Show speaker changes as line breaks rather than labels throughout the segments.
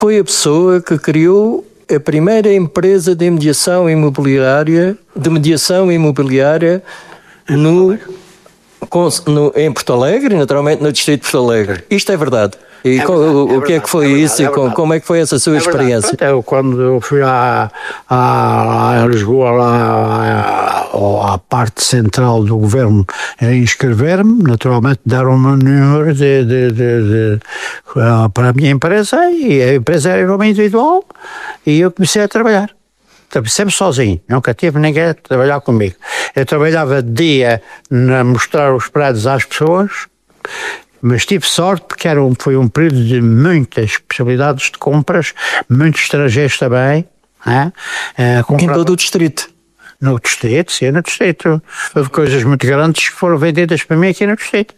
foi a pessoa que criou a primeira empresa de mediação imobiliária, em Porto Alegre, naturalmente no distrito de Porto Alegre. Isto é verdade. E o que é que foi isso? E como é que foi essa sua experiência?
Eu, quando eu fui a Lisboa, lá à parte central do governo, a inscrever-me, naturalmente deram-me um número para a minha empresa, e a empresa era em nome individual, e eu comecei a trabalhar. Sempre sozinho, nunca tive ninguém a trabalhar comigo. Eu trabalhava de dia a mostrar os prédios às pessoas, mas tive sorte porque foi um período de muitas possibilidades de compras, muitos estrangeiros também.
Em todo o distrito?
No distrito, sim, no distrito. Houve coisas muito grandes que foram vendidas para mim aqui no distrito.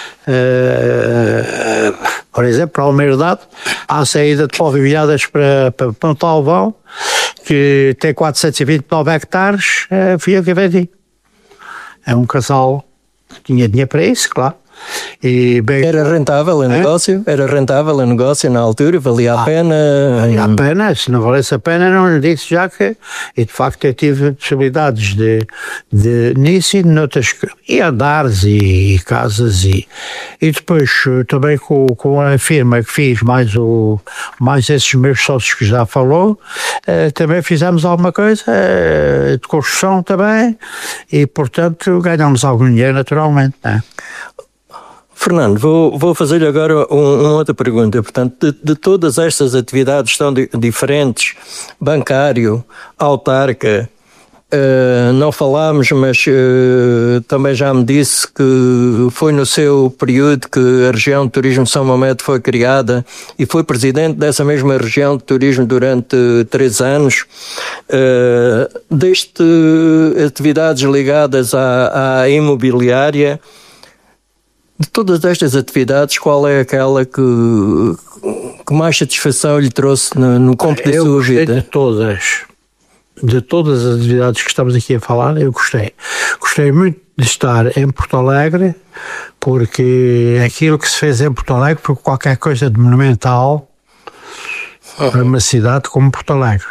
Por exemplo, para a Almeirdade, há a saída de Polvilhadas para Ponta Alvão, que tem 429 hectares, fui eu que vendi. É um casal que tinha dinheiro para isso, claro.
Era rentável o negócio? Era rentável o negócio na altura? Valia a pena?
Valia a pena. Se não valesse a pena, não lhe disse já que... E de facto eu tive possibilidades nisso e noutras... E andares e casas e depois também com a firma que fiz, mais esses meus sócios que já falou, também fizemos alguma coisa de construção também e portanto ganhamos algum dinheiro naturalmente, não é?
Fernando, vou fazer-lhe agora uma outra pergunta. Portanto, de todas estas atividades tão diferentes, bancário, autarca, não falámos, mas também já me disse que foi no seu período que a região de turismo de São Mamede foi criada e foi presidente dessa mesma região de turismo durante 3 anos. Deste atividades ligadas à imobiliária, de todas estas atividades, qual é aquela que mais satisfação lhe trouxe no campo da sua vida?
De todas as atividades que estamos aqui a falar, eu gostei. Gostei muito de estar em Porto Alegre, porque aquilo que se fez em Porto Alegre foi qualquer coisa de monumental para uma cidade como Porto Alegre.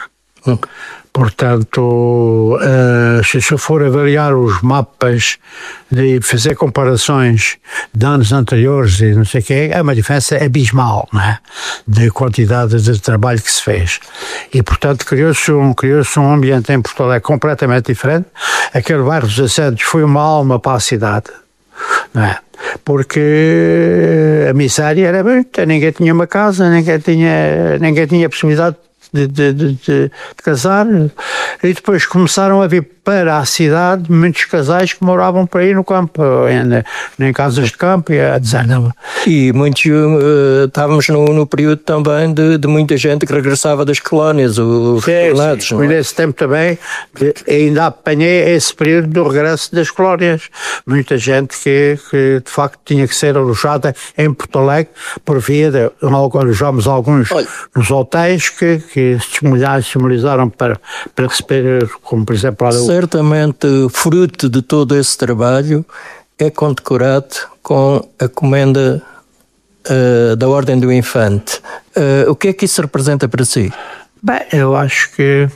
Portanto, se eu for avaliar os mapas e fazer comparações de anos anteriores e não sei o quê, é uma diferença abismal, não é? De quantidade de trabalho que se fez. E, portanto, criou-se um ambiente em Porto Alegre completamente diferente. Aquele bairro dos Assentos foi uma alma para a cidade, não é? Porque a miséria era muita, ninguém tinha uma casa, ninguém tinha possibilidade de casar, e depois começaram a vir para a cidade muitos casais que moravam por aí no campo, em casas de campo
e muitos estávamos no período também de muita gente que regressava das colónias, os reformados.
Sim, nesse tempo também ainda apanhei esse período do regresso das colónias, muita gente que de facto tinha que ser alojada em Porto Alegre por via de alojamos alguns nos hotéis que se disponibilizaram para receber, como por exemplo
certamente fruto de todo esse trabalho é condecorado com a comenda da Ordem do Infante. O que é que isso representa para si?
Bem, eu acho que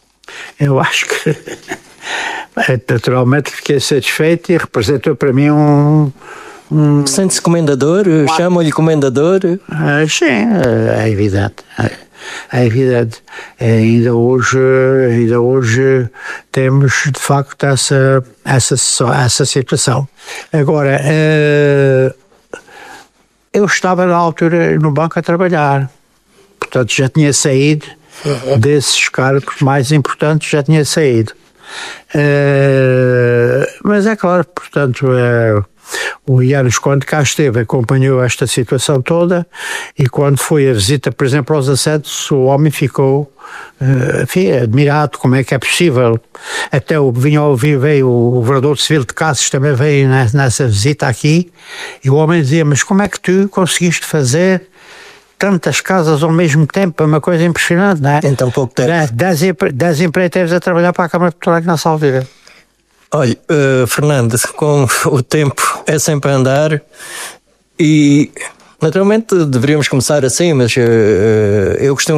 naturalmente fiquei satisfeito e representou para mim
Sente-se comendador? Chamam-lhe comendador?
Sim, é evidente. É evidente. Ainda hoje temos de facto essa situação. Agora, eu estava na altura no banco a trabalhar, portanto já tinha saído desses cargos mais importantes, já tinha saído. Mas é claro, portanto, o Ianes, quando cá esteve, acompanhou esta situação toda, e quando foi a visita, por exemplo, aos Assentos, o homem ficou admirado, como é que é possível. Até veio o vereador civil de Cassis, também veio nessa visita aqui, e o homem dizia, mas como é que tu conseguiste fazer tantas casas ao mesmo tempo? É uma coisa impressionante, não é?
Em tão pouco tempo.
10 empreiteiros a trabalhar para a Câmara de Porto Alegre nessa altura.
Olha, Fernando, com o tempo é sempre a andar e Naturalmente deveríamos começar assim, mas eu costumo